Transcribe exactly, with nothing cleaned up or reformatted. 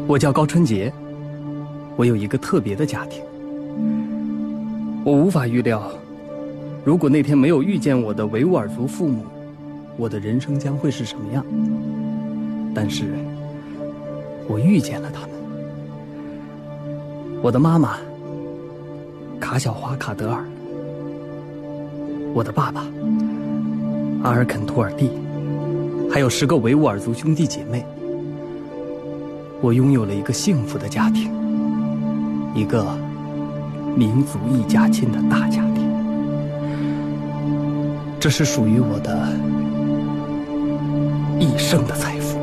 我叫高春杰，我有一个特别的家庭。我无法预料，如果那天没有遇见我的维吾尔族父母，我的人生将会是什么样。但是，我遇见了他们。我的妈妈卡小华卡德尔，我的爸爸阿尔肯托尔蒂，还有十个维吾尔族兄弟姐妹。我拥有了一个幸福的家庭，一个民族一家亲的大家庭。这是属于我的一生的财富。